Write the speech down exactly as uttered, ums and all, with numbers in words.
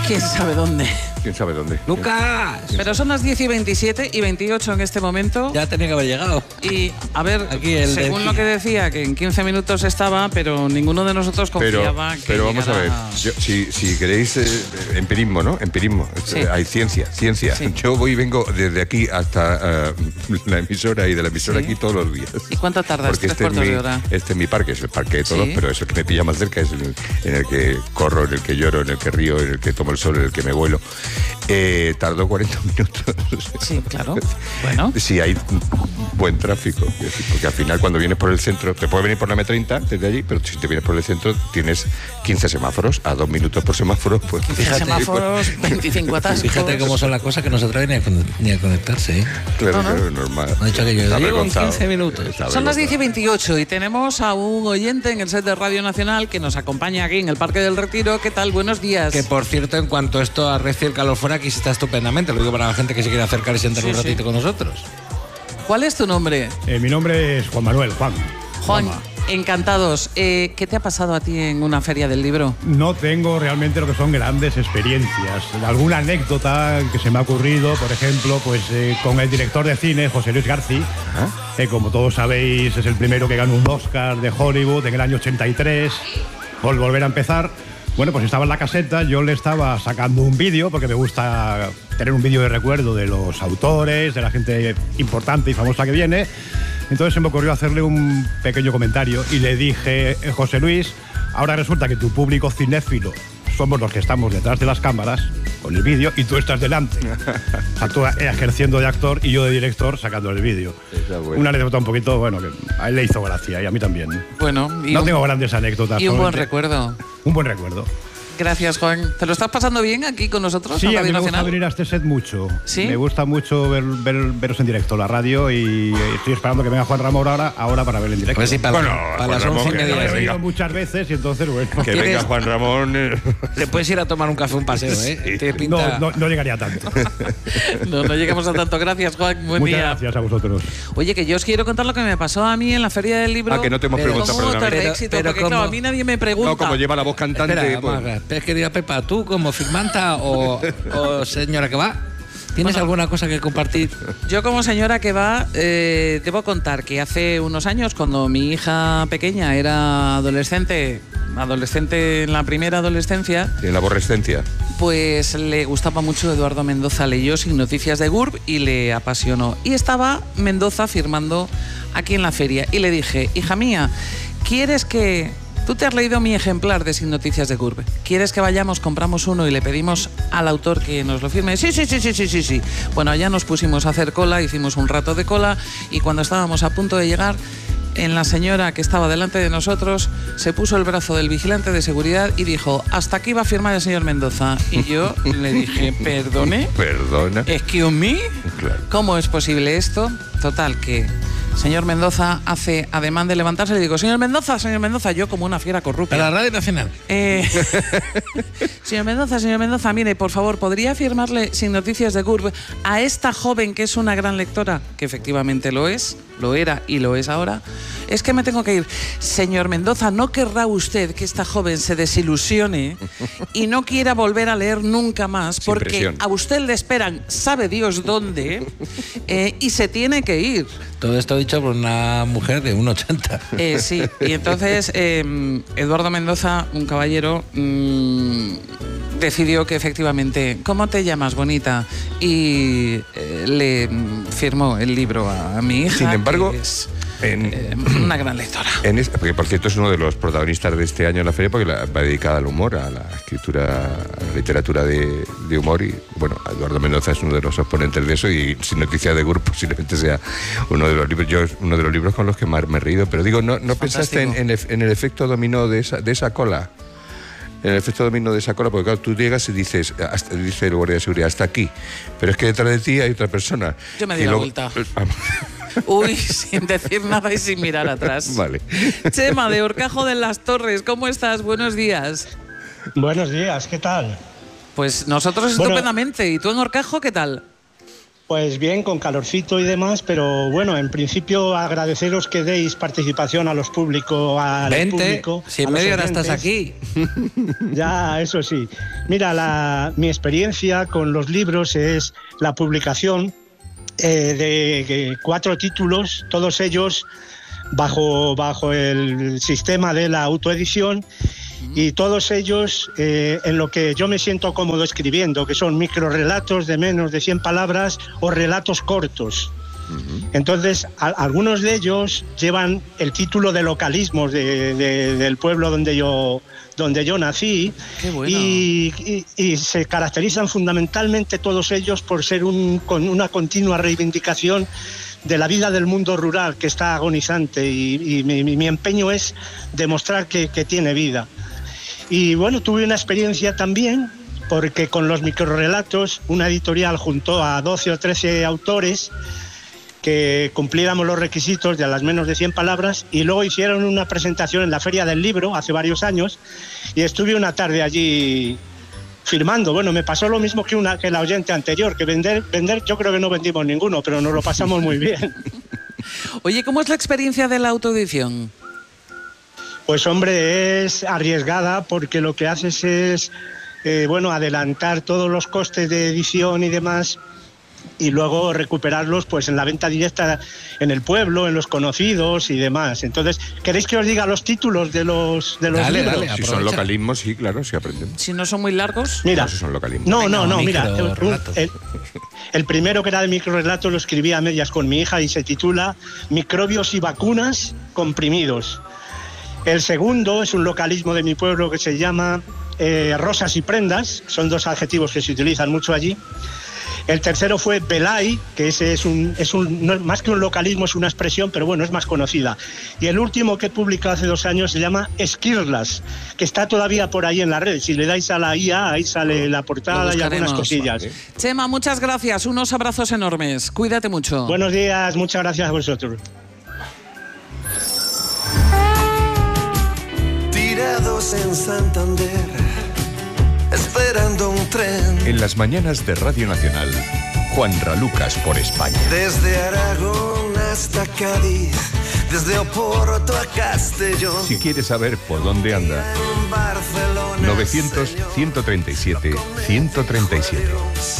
¿Quién sabe dónde? ¿Quién sabe dónde? ¡Lucas! Pero son las diez y veintisiete y veintiocho en este momento. Ya tenía que haber llegado. Y, a ver, Aquí el según de... lo que decía, que en quince minutos estaba, pero ninguno de nosotros confiaba pero, que Pero vamos llegara... a ver, yo, si, si queréis eh, empirismo, ¿no? Empirismo. Sí. Hay ciencia, ciencia. Sí. Yo voy y vengo desde aquí hasta uh, la emisora y de la emisora Sí. aquí todos los días. ¿Y cuánto tardas? Porque ¿Tres este es, cuartos mi, de hora? este es mi parque, es el parque de todos, Sí. pero es el que me pilla más cerca, es el en el que corro, en el que lloro, en el que río, en el que tomo el sol, en el que me vuelo. Eh, tardó cuarenta minutos. Sí, claro. Bueno. Sí, hay buen tráfico. Porque al final, cuando vienes por el centro, te puedes venir por la eme treinta desde allí, pero si te vienes por el centro, tienes quince semáforos. A dos minutos por semáforo, pues quince semáforos, veinticinco atascos. Fíjate cómo son las cosas que no se atreven ni a, con- ni a conectarse, ¿eh? Claro, No, no. claro, normal. Me ha dicho que yo Está digo en avergonzado. quince minutos. Está Son las diez y avergonzado. veintiocho y tenemos a un oyente en el set de Radio Nacional que nos acompaña aquí en el Parque del Retiro. ¿Qué tal? Buenos días. Que por cierto, en cuanto esto arrecie el calor fuera, aquí se está estupendamente. Lo digo para la gente que se quiere acercar y sentar Sí, un sí. ratito con nosotros. ¿Cuál es tu nombre? Eh, mi nombre es Juan Manuel, Juan. Juan, Juanma. encantados. Eh, ¿Qué te ha pasado a ti en una feria del libro? No tengo realmente lo que son grandes experiencias. Alguna anécdota que se me ha ocurrido, por ejemplo, pues eh, con el director de cine, José Luis García, que como todos sabéis es el primero que ganó un Oscar de Hollywood en el año ochenta y tres, por volver a empezar. Bueno, pues estaba en la caseta, yo le estaba sacando un vídeo, porque me gusta tener un vídeo de recuerdo de los autores, de la gente importante y famosa que viene. Entonces se me ocurrió hacerle un pequeño comentario y le dije, eh, José Luis, ahora resulta que tu público cinéfilo somos los que estamos detrás de las cámaras con el vídeo y tú estás delante. O sea, tú ejerciendo de actor y yo de director sacando el vídeo. Esa es buena. Una anécdota un poquito, bueno, que a él le hizo gracia y a mí también. Bueno, y, No un, tengo grandes anécdotas. y un buen solamente recuerdo. Un buen recuerdo. Gracias, Juan. ¿Te lo estás pasando bien aquí con nosotros Sí, en a Radio mí me gusta Nacional? venir a este set mucho. ¿Sí? Me gusta mucho ver, ver- veros en directo, la radio, y estoy esperando que venga Juan Ramón ahora, ahora para verlo en directo. Pues sí, para, Bueno, para Juan las Ramón, once y que media. no He venga. venido muchas veces y entonces, bueno. Que ¿Tienes- venga Juan Ramón. eh, Te puedes ir a tomar un café, un paseo, ¿eh? Sí. Te pinta... No, no, no llegaría tanto. No, no llegamos a tanto. Gracias, Juan. Buen Muchas día. gracias a vosotros. Oye, que yo os quiero contar lo que me pasó a mí en la Feria del Libro. Ah, que no te hemos Pero- preguntado, Con un motor perdóname. de Pero- éxito, pero porque como- claro, a mí nadie me pregunta. No, como lleva la voz cantante. Espera, pues- vamos a ver. Pero, querida Pepa, tú como firmanta o, o señora que va, ¿tienes Bueno. alguna cosa que compartir? Yo como señora que va, eh, debo contar que hace unos años, cuando mi hija pequeña era adolescente, adolescente en la primera adolescencia, en la aborrescencia. pues le gustaba mucho Eduardo Mendoza. Leyó Sin Noticias de G U R B y le apasionó. Y estaba Mendoza firmando aquí en la feria. Y le dije, hija mía, ¿quieres que... Tú te has leído mi ejemplar de Sin Noticias de G U R B. ¿Quieres que vayamos, compramos uno y le pedimos al autor que nos lo firme? Sí, sí, sí, sí, sí, sí, sí. Bueno, allá nos pusimos a hacer cola, hicimos un rato de cola y cuando estábamos a punto de llegar, en la señora que estaba delante de nosotros se puso el brazo del vigilante de seguridad y dijo, hasta aquí va a firmar el señor Mendoza. Y yo le dije, ¿perdone? Perdona. ¿Excuse me? Claro. ¿Cómo es posible esto? Total, que señor Mendoza hace ademán de levantarse y le digo, señor Mendoza, señor Mendoza, yo como una fiera corrupta. Para la Radio Nacional. Eh, señor Mendoza, señor Mendoza, mire, por favor, ¿podría firmarle Sin Noticias de G U R B a esta joven que es una gran lectora? Que efectivamente lo es, lo era y lo es ahora. Es que me tengo que ir. Señor Mendoza, ¿no querrá usted que esta joven se desilusione y no quiera volver a leer nunca más? Sin Porque presión. a usted le esperan, sabe Dios dónde, eh, y se tiene que ir. Todo esto dicho por una mujer de uno ochenta. Eh, sí, y entonces eh, Eduardo Mendoza, un caballero, mmm, decidió que efectivamente, ¿cómo te llamas, bonita? Y eh, le mm, firmó el libro a, a mi hija. Sin embargo, que es, en- eh, una gran lectora. En esta, porque por cierto es uno de los protagonistas de este año en la feria porque la, va dedicada al humor, a la escritura, a la literatura de, de humor y bueno, Eduardo Mendoza es uno de los exponentes de eso y Sin Noticias de G U R B posiblemente sea uno de los libros, yo uno de los libros con los que más me he reído, pero digo, ¿no, no pensaste en, en, el, en el efecto dominó de esa, de esa cola? En el efecto dominó de esa cola, porque claro, tú llegas y dices, hasta, dice el guardia de seguridad, hasta aquí, pero es que detrás de ti hay otra persona. Yo me di Y la luego- vuelta. Vamos. Uy, sin decir nada y sin mirar atrás. Vale. Chema, de Horcajo de las Torres, ¿cómo estás? Buenos días. Buenos días, ¿qué tal? Pues nosotros Bueno. estupendamente. ¿Y tú en Horcajo qué tal? Pues bien, con calorcito y demás, pero bueno, en principio agradeceros que deis participación a los públicos, al Vente, público. si en media hora estás aquí. Ya, eso sí. Mira, la, mi experiencia con los libros es la publicación eh, de, de cuatro títulos, todos ellos bajo, bajo el sistema de la autoedición, y todos ellos eh, en lo que yo me siento cómodo escribiendo, que son microrelatos de menos de cien palabras o relatos cortos. Uh-huh. Entonces, a, algunos de ellos llevan el título de localismos de, de, del pueblo donde yo, donde yo nací. Qué bueno. y, y, y se caracterizan fundamentalmente todos ellos por ser un, con una continua reivindicación de la vida del mundo rural, que está agonizante, y, y mi, mi empeño es demostrar que, que tiene vida. Y bueno, tuve una experiencia también, porque con los microrelatos una editorial juntó a doce o trece autores que cumpliéramos los requisitos de a las menos de cien palabras, y luego hicieron una presentación en la Feria del Libro hace varios años, y estuve una tarde allí firmando. Bueno, me pasó lo mismo que, una, que la oyente anterior, que vender, vender yo creo que no vendimos ninguno, pero nos lo pasamos muy bien. Oye, ¿cómo es la experiencia de la autoedición? Pues hombre, es arriesgada, porque lo que haces es, eh, bueno, adelantar todos los costes de edición y demás, y luego recuperarlos pues en la venta directa en el pueblo, en los conocidos y demás. Entonces, ¿queréis que os diga los títulos de los, de los Dale, libros? dale, Si aprovecha. son localismos, sí, claro, sí aprendemos. Si no son muy largos. Mira, No, si son localismos. no, no, no, Venga, mira, el, microrelatos. el, el primero, que era de microrelato, lo escribí a medias con mi hija y se titula Microbios y vacunas comprimidos. El segundo es un localismo de mi pueblo que se llama eh, Rosas y prendas, son dos adjetivos que se utilizan mucho allí. El tercero fue Belay, que ese es un, es un no, más que un localismo, es una expresión, pero bueno, es más conocida. Y el último, que he publicado hace dos años, se llama Esquirlas, que está todavía por ahí en la red. Si le dais a la I A, ahí sale la portada y algunas cosillas. Vale. Chema, muchas gracias. Unos abrazos enormes. Cuídate mucho. Buenos días, muchas gracias a vosotros. Tirados en Santander, esperando un tren. En las mañanas de Radio Nacional, Juan Ralucas por España. Desde Aragón hasta Cádiz, desde Oporto a Castellón. Si quieres saber por dónde anda, En Barcelona, novecientos, ciento treinta y siete, ciento treinta y siete.